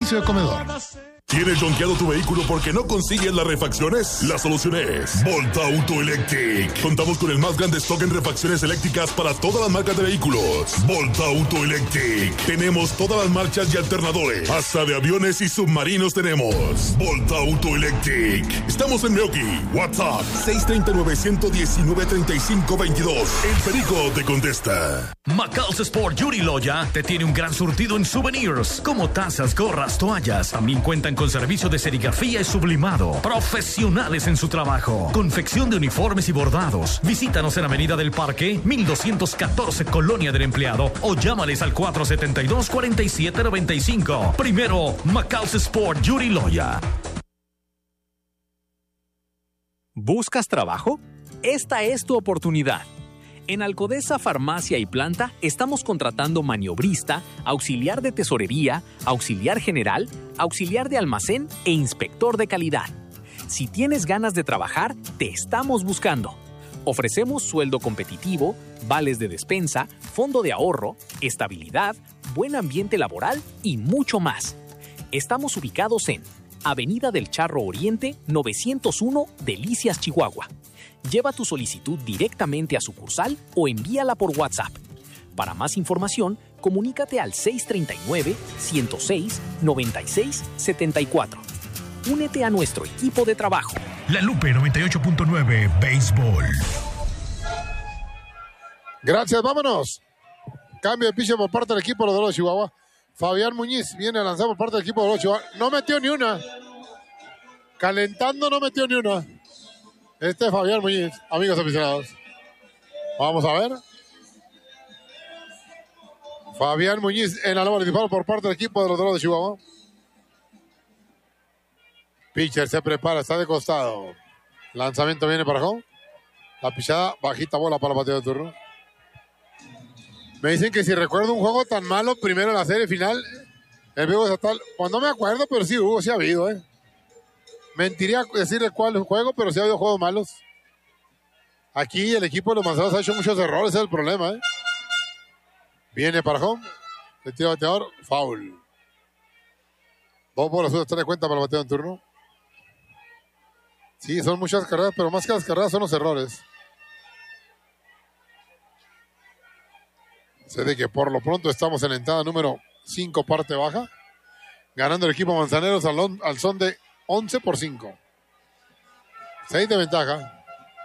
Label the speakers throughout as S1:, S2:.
S1: servicio de comedor.
S2: ¿Tienes jonqueado tu vehículo porque no consigues las refacciones? La solución es Volta Auto Electric. Contamos con el más grande stock en refacciones eléctricas para todas las marcas de vehículos. Volta Auto Electric. Tenemos todas las marchas y alternadores. Hasta de aviones y submarinos tenemos. Volta Auto Electric. Estamos en Milwaukee. WhatsApp 639-119-3522. El Perico te contesta.
S3: Macal's Sport Yuri Loya te tiene un gran surtido en souvenirs, como tazas, gorras, toallas. También cuentan con servicio de serigrafía y sublimado. Profesionales en su trabajo. Confección de uniformes y bordados. Visítanos en Avenida del Parque, 1214, Colonia del Empleado, o llámales al 472-4795. Primero, Macal's Sport Yuri Loya.
S4: ¿Buscas trabajo? Esta es tu oportunidad. En Alcodesa Farmacia y Planta estamos contratando maniobrista, auxiliar de tesorería, auxiliar general, auxiliar de almacén e inspector de calidad. Si tienes ganas de trabajar, te estamos buscando. Ofrecemos sueldo competitivo, vales de despensa, fondo de ahorro, estabilidad, buen ambiente laboral y mucho más. Estamos ubicados en Avenida del Charro Oriente, 901, Delicias, Chihuahua. Lleva tu solicitud directamente a sucursal o envíala por WhatsApp. Para más información, comunícate al 639-106-9674. Únete a nuestro equipo de trabajo.
S5: La Lupe 98.9 Béisbol.
S6: Gracias, vámonos. Cambio de pitcher por parte del equipo de los Dorados de Chihuahua. Fabián Muñiz viene a lanzar por parte del equipo de los Dorados de Chihuahua. No metió ni una. Calentando no metió ni una. Este es Fabián Muñiz, amigos aficionados. Vamos a ver. Fabián Muñiz en la labor de disparo por parte del equipo de los Dorados de Chihuahua. Pitcher se prepara, está de costado. Lanzamiento viene para home. La pichada, bajita bola para el bateo de turno. Me dicen que si recuerdo un juego tan malo, primero en la serie final, el juego estatal. Pues no me acuerdo, pero sí hubo, sí ha habido, Mentiría decirle cuál juego, pero sí ha habido juegos malos. Aquí el equipo de los Manzanos ha hecho muchos errores, ese es el problema, Viene para home. Le tira bateador, foul. 2 bolas, 1 está de cuenta para el bateo en turno. Sí, son muchas carreras, pero más que las carreras son los errores. Sé de que por lo pronto estamos en la entrada número 5, parte baja. Ganando el equipo Manzaneros al son de 11-5. 6 de ventaja.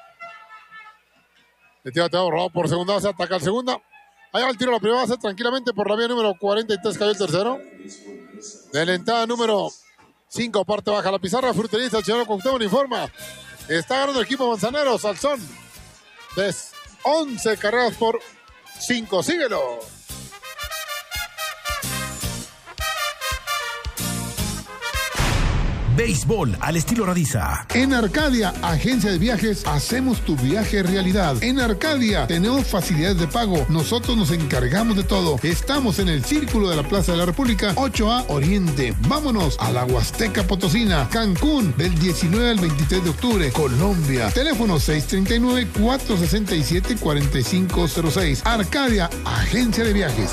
S6: Le tira bateador, robado por segunda base, ataca al segunda. Ahí va el tiro a la primera base, tranquilamente por la vía número 43, cayó el tercero. De la entrada número 5, parte baja, la pizarra fruterista, el señor Cuauhtémoc informa. Está ganando el equipo Manzaneros al son de 11 carreras por 5. Síguelo.
S5: Béisbol al estilo Radiza.
S1: En Arcadia, agencia de viajes, hacemos tu viaje realidad. En Arcadia tenemos facilidades de pago. Nosotros nos encargamos de todo. Estamos en el Círculo de la Plaza de la República, 8A Oriente. Vámonos a la Huasteca Potosina, Cancún, del 19 al 23 de octubre, Colombia. Teléfono 639-467-4506. Arcadia, agencia de viajes.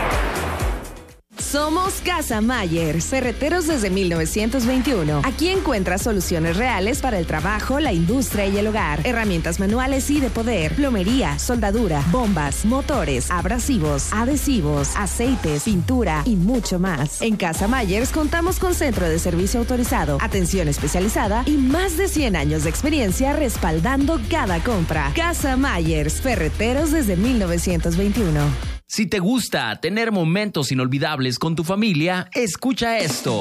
S7: Somos Casa Myers, ferreteros desde 1921. Aquí encuentras soluciones reales para el trabajo, la industria y el hogar. Herramientas manuales y de poder, plomería, soldadura, bombas, motores, abrasivos, adhesivos, aceites, pintura y mucho más. En Casa Myers contamos con centro de servicio autorizado, atención especializada y más de 100 años de experiencia respaldando cada compra. Casa Myers, ferreteros desde 1921.
S8: Si te gusta tener momentos inolvidables con tu familia, escucha esto.